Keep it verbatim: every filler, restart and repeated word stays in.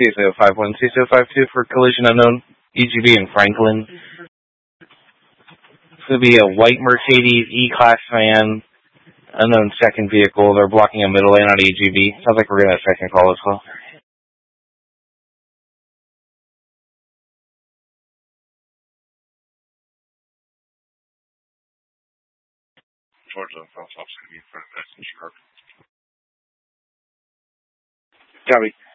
C S zero five one, C S zero five two for collision unknown, E G B in Franklin. It's going to be a white Mercedes E-Class van, unknown second vehicle. They're blocking a middle lane on E G B. Sounds like we're going to have a second call as well. Georgia, I'll going to be in front of passenger car. Copy.